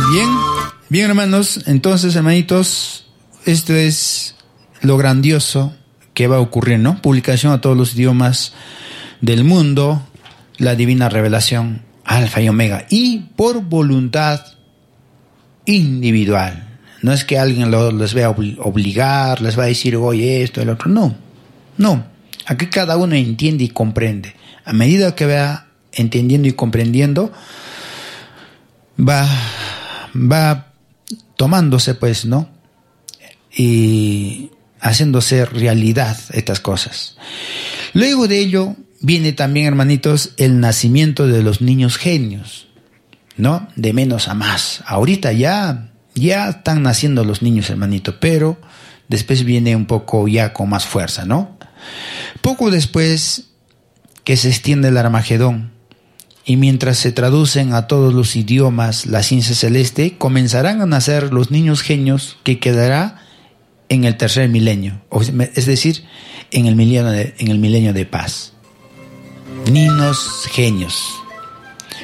Bien hermanos, entonces hermanitos, esto es lo grandioso que va a ocurrir, ¿no? Publicación a todos los idiomas del mundo, la divina revelación, Alfa y Omega, y por voluntad individual. No es que alguien les vaya a obligar, les va a decir, oye, esto, el otro. No. Aquí cada uno entiende y comprende. A medida que va entendiendo y comprendiendo, va tomándose, pues, ¿no? Y haciéndose realidad estas cosas. Luego de ello viene también, hermanitos, el nacimiento de los niños genios, ¿no? De menos a más. Ahorita ya están naciendo los niños, hermanito, pero después viene un poco ya con más fuerza, ¿no? Poco después que se extiende el Armagedón, y mientras se traducen a todos los idiomas la ciencia celeste, comenzarán a nacer los niños genios que quedará en el tercer milenio, es decir, en el milenio de paz. Niños genios.